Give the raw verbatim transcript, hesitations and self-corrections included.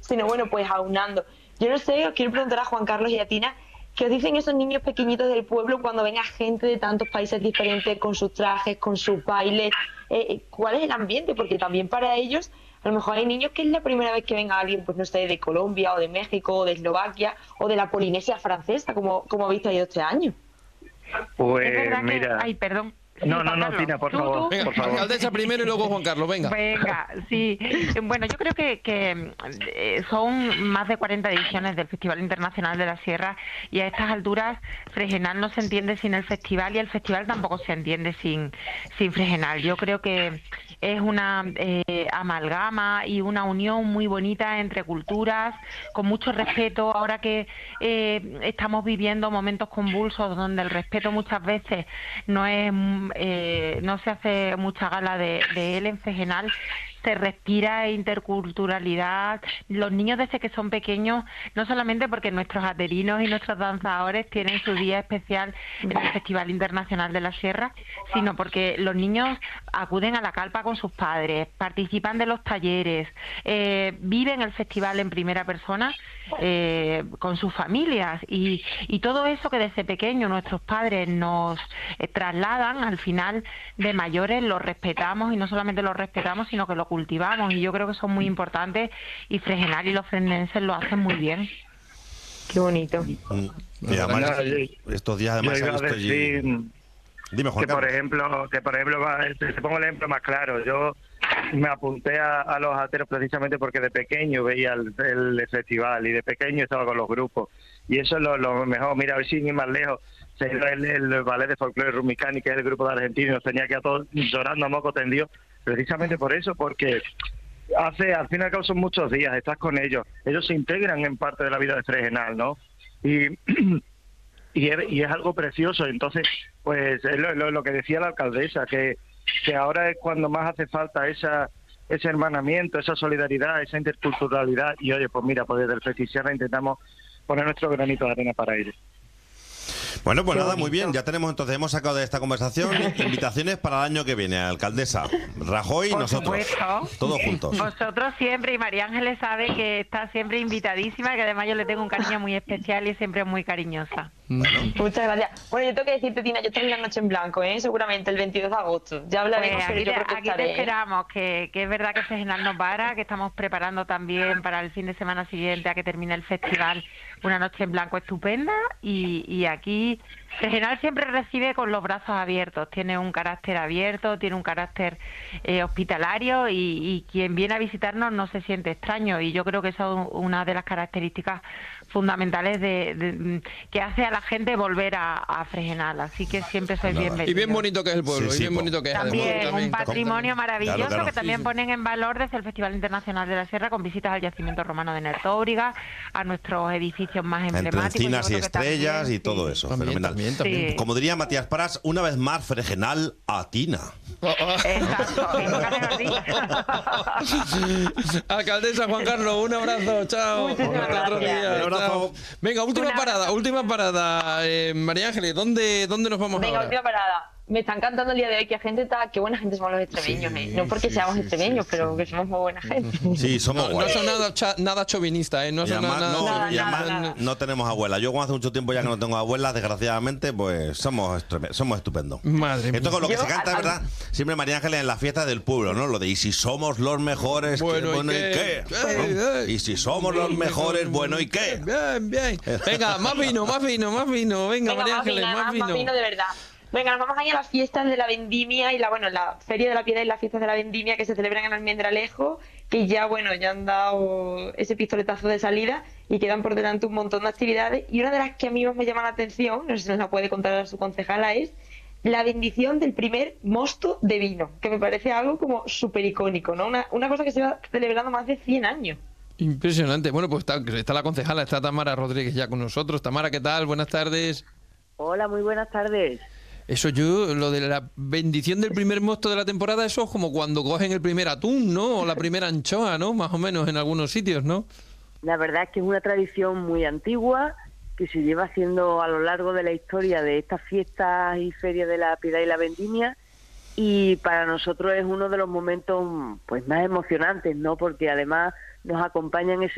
sino bueno, pues aunando. Yo no sé, os quiero preguntar a Juan Carlos y a Tina, ¿qué os dicen esos niños pequeñitos del pueblo cuando ven a gente de tantos países diferentes con sus trajes, con sus bailes? Eh, ¿Cuál es el ambiente? Porque también para ellos, a lo mejor hay niños que es la primera vez que ven a alguien, pues no sé, de Colombia o de México o de Eslovaquia o de la Polinesia francesa, como, como habéis traído este año. Pues es verdad mira... que... Ay, perdón. Sí, No, no, Juan no, Carlos. Tina, por ¿Tú, favor, tú? Venga, por favor. alcaldesa primero y luego Juan Carlos, venga. Venga, sí. Bueno, yo creo que, que eh, son más de cuarenta ediciones del Festival Internacional de la Sierra y a estas alturas Fregenal no se entiende sin el festival y el festival tampoco se entiende sin, sin Fregenal. Yo creo que es una eh, amalgama y una unión muy bonita entre culturas, con mucho respeto. Ahora que eh, estamos viviendo momentos convulsos donde el respeto muchas veces no es eh, no se hace mucha gala de, de él en Fregenal, se respira interculturalidad. Los niños desde que son pequeños, no solamente porque nuestros aterinos y nuestros danzadores tienen su día especial en el Festival Internacional de la Sierra, sino porque los niños acuden a la carpa con sus padres, participan de los talleres, eh, viven el festival en primera persona eh, con sus familias y, y todo eso que desde pequeño nuestros padres nos eh, trasladan, al final de mayores lo respetamos y no solamente lo respetamos, sino que lo cultivamos, y yo creo que son muy importantes y Fregenal y los frenenses lo hacen muy bien. Qué bonito. Mm. Y además, No, yo- estos días además yo se ha iba a visto allí... decir Dime, Juan que por Carlos. ejemplo, que por ejemplo, va- te te pongo el ejemplo más claro. Yo me apunté a, a los ateros precisamente porque de pequeño veía el, el festival y de pequeño estaba con los grupos. Y eso es lo, lo mejor. Mira, a ver sin ir más lejos, se dio el, el ballet de folclore Rumicani, que es el grupo de argentinos, nos tenía que a todos llorando a moco tendido, precisamente por eso, porque hace, al fin y al cabo son muchos días, estás con ellos, ellos se integran en parte de la vida de Fregenal, ¿no? Y, y, es, y es algo precioso. Entonces, pues es lo, lo, lo que decía la alcaldesa, que, que ahora es cuando más hace falta esa ese hermanamiento, esa solidaridad, esa interculturalidad, y oye, pues mira, pues desde el Festival intentamos poner nuestro granito de arena para ello. Bueno, pues Qué nada, bonito. muy bien. Ya tenemos, entonces, hemos sacado de esta conversación invitaciones para el año que viene. Alcaldesa, Rajoy y Por nosotros. supuesto. Todos juntos. Vosotros siempre, y María Ángeles sabe que está siempre invitadísima, que además yo le tengo un cariño muy especial y siempre muy cariñosa. Bueno, Muchas gracias. Bueno, yo tengo que decirte, Tina, yo estaré en la noche en blanco, ¿eh? Seguramente el veintidós de agosto. Ya hablaremos, Pues pero aquí, yo te, creo que aquí te estaré, ¿eh? esperamos, que, que es verdad que Fregenal no para, que estamos preparando también para el fin de semana siguiente a que termine el festival una noche en blanco estupenda, y, y aquí Fregenal siempre recibe con los brazos abiertos, tiene un carácter abierto, tiene un carácter eh, hospitalario, y, y quien viene a visitarnos no se siente extraño, y yo creo que esa es una de las características fundamentales de, de- que hace a la gente volver a, a Fregenal, así que siempre sois Nada. bienvenidos. Y bien bonito que es el pueblo, Sí, y sí, bien po. bonito que es. También, además, un patrimonio maravilloso Claro, claro. que también Sí, sí. ponen en valor desde el Festival Internacional de la Sierra, con visitas al yacimiento romano de Nertóbriga, a nuestros edificios más entre emblemáticos. encinas Yo y creo que estrellas también, y todo sí. eso. También, Fenomenal. también, también. Sí. Como diría Matías Pras, una vez más, Fregenal a Tina. Oh, oh. Exacto, y nunca mejor dicho. Alcaldesa Juan Carlos, un abrazo, chao. Muchísimas Hasta otro gracias. día, Un abrazo. chao. Venga, última Un abrazo. parada, última parada. Eh, María Ángeles, ¿dónde, ¿dónde nos vamos Venga, ahora? última parada. Me están cantando el día de hoy que gente está, qué buena gente somos los extremeños, Sí, ¿eh? No porque sí, seamos sí, extremeños, sí, pero sí. que somos muy buena gente. Sí, somos No, no guays. son nada, cha- nada chauvinistas, ¿eh? No Y son además, nada... no, Nada, y nada, además nada. no tenemos abuela. Yo como hace mucho tiempo ya que no tengo abuela, desgraciadamente, pues somos estreme- somos estupendos. Madre mía. Esto con lo que Yo, se canta, al- ¿verdad? Siempre María Ángeles en la fiesta del pueblo, ¿no? Lo de y si somos los mejores, Bueno, ¿qué? ¿y Bueno, ¿y qué? qué? Eh, ¿No? eh. Y si somos los mejores, bueno, ¿y qué? Bien, bien. Venga, más vino, más vino, más vino. Venga, Venga, María más Ángeles, vino, más más, vino. más vino de verdad. Venga, nos vamos a ir a las fiestas de la vendimia y la, bueno, la Feria de la Piedra y las fiestas de la vendimia que se celebran en Almendralejo, que ya, bueno, ya han dado ese pistoletazo de salida y quedan por delante un montón de actividades. Y una de las que a mí más me llama la atención, no sé si nos la puede contar a su concejala, es la bendición del primer mosto de vino, que me parece algo como súper icónico, ¿no? Una, una cosa que se va celebrando más de cien años. Impresionante. Bueno, pues está, está la concejala, está Tamara Rodríguez ya con nosotros. Tamara, ¿qué tal? Buenas tardes. Hola, muy buenas tardes. Eso yo, lo de la bendición del primer mosto de la temporada, eso es como cuando cogen el primer atún, ¿no? O la primera anchoa, ¿no? Más o menos en algunos sitios, ¿no? La verdad es que es una tradición muy antigua que se lleva haciendo a lo largo de la historia de estas fiestas y ferias de la Piedad y la Vendimia, y para nosotros es uno de los momentos pues más emocionantes, ¿no? Porque además nos acompañan ese